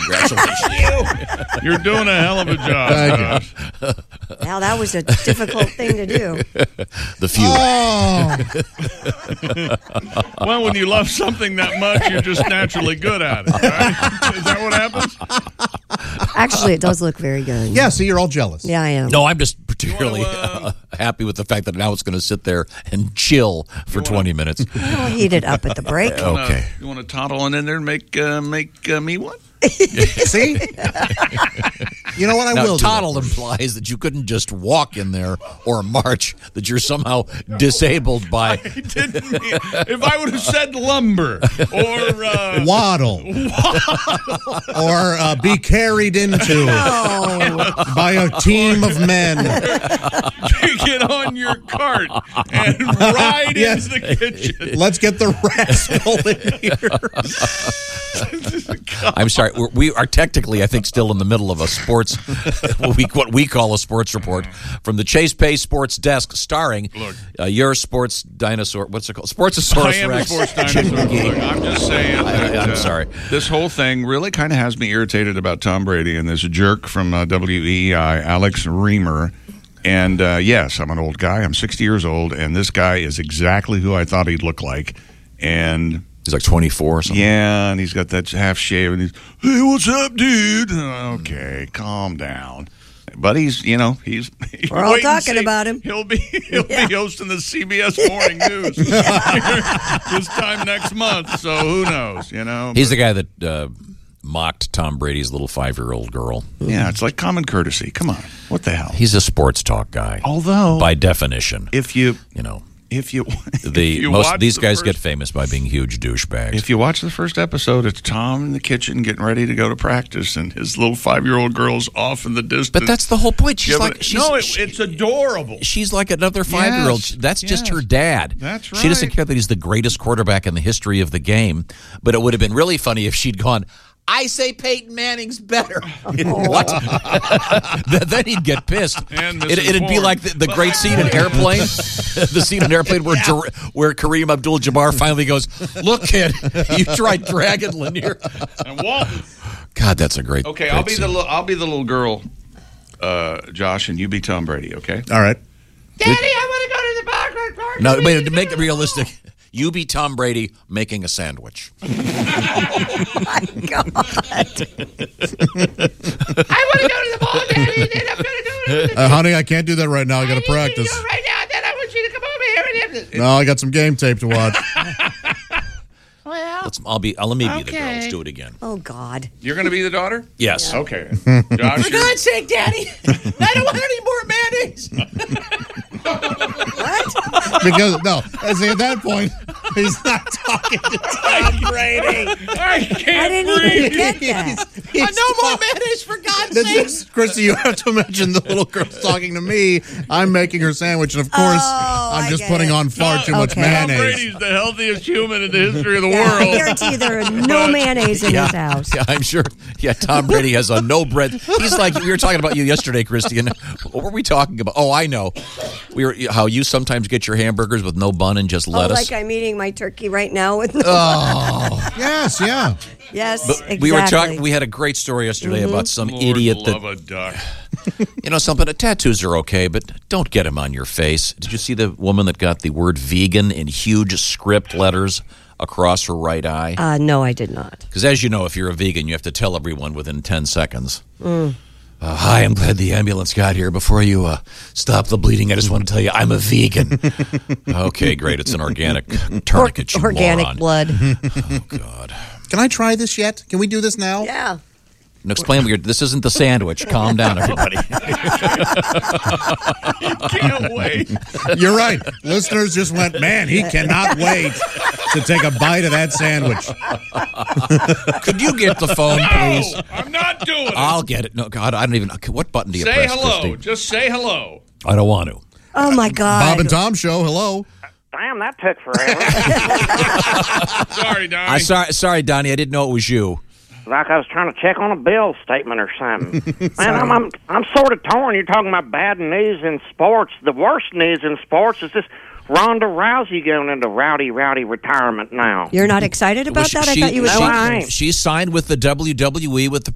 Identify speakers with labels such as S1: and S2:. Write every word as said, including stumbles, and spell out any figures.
S1: Congratulations.
S2: You're doing a hell of a job. Josh.
S3: Now, that was a difficult thing to do.
S1: The feud.
S2: Oh. Well, when you love something that much, you're just naturally good at it, right? Is that what happens?
S3: Actually, it does look very good.
S4: Yeah, see, you're all jealous.
S3: Yeah, I am.
S1: No, I'm just particularly
S2: You wanna, uh,
S1: uh, happy with the fact that now it's going to sit there and chill for twenty minutes.
S3: I'll heat it up at the break.
S1: Okay.
S2: You want to toddle on in there and make uh, make uh, me one?
S4: See? You know what? I
S1: Now,
S4: will.
S1: toddle implies that you couldn't just walk in there or march, that you're somehow disabled by...
S2: I didn't mean, if I would have said lumber or... Uh,
S4: Waddle. Or uh, be carried into
S3: Oh,
S4: by a team of men.
S2: get on your cart and ride
S4: Yes.
S2: into the kitchen.
S4: Let's get the rascal in here.
S1: I'm sorry, we're, we are technically, I think, still in the middle of a sports, what we, what we call a sports report from the Chase Pay Sports Desk, starring
S2: Look.
S1: uh, your sports dinosaur, what's it called?
S2: I
S1: Sportsosaurus
S2: am a
S1: Rex.
S2: sports
S1: Jim
S2: dinosaur.
S1: McGee.
S2: Look, I'm just saying that,
S1: I- I'm
S2: uh,
S1: sorry.
S2: This whole thing really kind of has me irritated about Tom Brady and this jerk from uh, W E I, Alex Reamer. And uh, yes, I'm an old guy. I'm sixty years old, and this guy is exactly who I thought he'd look like. And
S1: He's like twenty-four or something.
S2: yeah, and he's got that half shave, and he's, hey, what's up, dude? Okay, calm down. But he's, you know, he's.
S3: We're all
S2: wait and
S3: talking
S2: see.
S3: about him.
S2: He'll be, he'll
S3: Yeah.
S2: be hosting the C B S Morning News this time next month. So who knows? You know,
S1: He's the guy that uh, mocked Tom Brady's little five-year-old girl.
S2: yeah, it's like common courtesy. Come on, what the hell?
S1: He's a sports talk guy.
S2: Although,
S1: By definition,
S2: if you,
S1: you know,
S2: if you,
S1: the
S2: if you
S1: most
S2: watch
S1: these
S2: the
S1: guys
S2: first-
S1: get famous by being huge douchebags.
S2: If you watch the first episode, it's Tom in the kitchen getting ready to go to practice, and his little five-year-old girl's off in the distance.
S1: but that's the whole point. She's
S2: Yeah,
S1: like,
S2: but-
S1: she's,
S2: no, it,
S1: she-
S2: it's adorable.
S1: she's like another five-year-old.
S2: Yes,
S1: That's just
S2: yes.
S1: her dad.
S2: That's
S1: She doesn't
S2: right.
S1: care that he's the greatest quarterback in the history of the game. But it would have been really funny if she'd gone, I say Peyton Manning's better. What? Then he'd get pissed.
S2: And
S1: It, it'd be
S2: misinformed.
S1: like the, the great scene in Airplane. The scene in Airplane where Jar- where Kareem Abdul-Jabbar finally goes, look, kid, you tried dragging Lanier.
S2: And Walton.
S1: God, that's a great
S2: Okay,
S1: great
S2: I'll be
S1: scene.
S2: the little, I'll be the little girl, uh, Josh, and you be Tom Brady. Okay.
S4: All right.
S2: Daddy, I want to go to the basketball park.
S1: No, wait, to make it realistic, you be Tom Brady making a sandwich.
S3: my God.
S2: I want to go to the ball, Daddy. And then I'm going to do it.
S4: Uh, honey, I can't do that right now. I got to practice.
S2: Right now, then I want you to come over here and.
S4: No, I got some game tape to watch.
S2: Well,
S1: Let's. I'll be. I'll, let me be the girl.
S2: Okay.
S1: Let's do it again.
S3: Oh, God.
S2: you're going to be the daughter.
S1: Yes.
S2: Okay. Josh, you're-
S1: sake, Daddy! I don't want any more mayonnaise.
S3: What?
S4: Because, no, see, at that point, he's not talking to Tom Brady.
S2: I can't
S3: I didn't
S2: breathe.
S3: even get that.
S4: He's
S1: no more
S4: talking-
S1: mayonnaise, for God's
S4: This
S1: sake!
S4: is, Christy, you have to imagine the little girl's talking to me. I'm making her sandwich, and of course,
S3: Oh,
S4: I'm
S3: I
S4: just
S3: get
S4: putting
S3: it.
S4: on far too much
S3: Okay.
S2: Tom
S4: mayonnaise.
S2: Brady's the healthiest human in the history of the
S3: Yeah, I
S2: world.
S3: guarantee there are no mayonnaise in
S1: Yeah,
S3: his house.
S1: yeah, I'm sure. Yeah, Tom Brady has a no bread. He's like, we were talking about you yesterday, Christian. What were we talking about? Oh, I know. We were how you sometimes get your hamburgers with no bun and just
S3: Oh,
S1: lettuce.
S3: like I'm eating my turkey right now with no.
S1: Oh,
S4: Yes, yeah.
S3: Yes,
S1: but
S3: exactly.
S1: we were talking. We had a great story yesterday about some
S2: Lord
S1: idiot that
S2: love a duck.
S1: you know something. Tattoos are okay, but don't get them on your face. Did you see the woman that got the word vegan in huge script letters across her right eye?
S3: Uh, no, I did not.
S1: Because as you know, if you're a vegan, you have to tell everyone within ten seconds. Uh, hi, I'm glad the ambulance got here. Before you uh, stop the bleeding, I just want to tell you I'm a vegan. Okay, great. It's an organic tourniquet, you
S3: Organic
S1: moron.
S3: blood.
S1: Oh, God.
S4: Can I try this yet? Can we do this now?
S3: Yeah.
S1: And explain what you're, this isn't the sandwich. Calm down, everybody.
S2: Can't wait.
S4: You're right. Listeners just went, man, he cannot wait to take a bite of that sandwich.
S1: Could you get the phone, please?
S2: No, I'm not doing it.
S1: I'll get it. No, God, I don't even. Okay, what button do you
S2: Say
S1: press,
S2: hello.
S1: Christy?
S2: Just say hello.
S1: I don't want to.
S3: Oh, my God.
S4: Bob and Tom show, hello.
S5: Damn, that took forever.
S2: Sorry, Donnie.
S1: I sorry, sorry, Donnie. I didn't know it was you.
S5: Like I was trying to check on a bill statement or something. Man, I'm, I'm I'm sort of torn. You're talking about bad news in sports. The worst news in sports is this Ronda Rousey going into rowdy, rowdy retirement now.
S3: You're not excited about
S1: Well,
S3: that?
S1: she-
S3: I thought you would
S1: she-
S5: No,
S3: be.
S5: I ain't.
S1: She signed with the W W E with the